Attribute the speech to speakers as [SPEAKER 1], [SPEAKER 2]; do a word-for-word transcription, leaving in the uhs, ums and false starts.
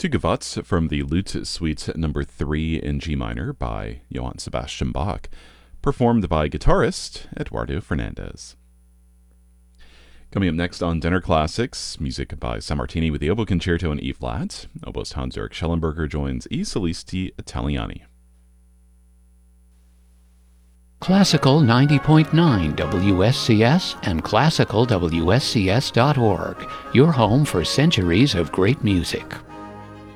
[SPEAKER 1] Two Gavottes from the Lute Suite number three in G minor by Johann Sebastian Bach, performed by guitarist Eduardo Fernandez. Coming up next on Dinner Classics, music by Sammartini with the Oboe Concerto in E-flat. Oboist Hans-Erik Schellenberger joins I Solisti Italiani.
[SPEAKER 2] Classical ninety point nine W S C S and classical W S C S dot org, your home for centuries of great music.